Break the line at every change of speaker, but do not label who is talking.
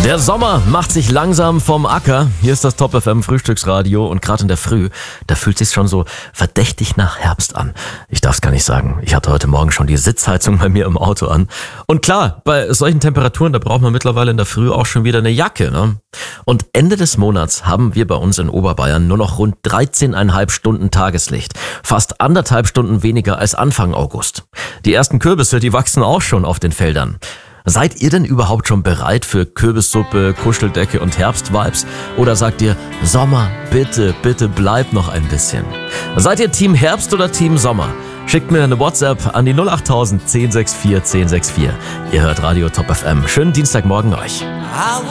Der Sommer macht sich langsam vom Acker. Hier ist das Top FM Frühstücksradio und gerade in der Früh, da fühlt sich's schon so verdächtig nach Herbst an. Ich darf's gar nicht sagen. Ich hatte heute Morgen schon die Sitzheizung bei mir im Auto an. Und klar, bei solchen Temperaturen, da braucht man mittlerweile in der Früh auch schon wieder eine Jacke, ne? Und Ende des Monats haben wir bei uns in Oberbayern nur noch rund 13,5 Stunden Tageslicht. Fast 1,5 Stunden weniger als Anfang August. Die ersten Kürbisse, die wachsen auch schon auf den Feldern. Seid ihr denn überhaupt schon bereit für Kürbissuppe, Kuscheldecke und Herbstvibes? Oder sagt ihr, Sommer, bitte, bitte bleib noch ein bisschen? Seid ihr Team Herbst oder Team Sommer? Schickt mir eine WhatsApp an die 08000 1064 1064. Ihr hört Radio Top FM. Schönen Dienstagmorgen euch.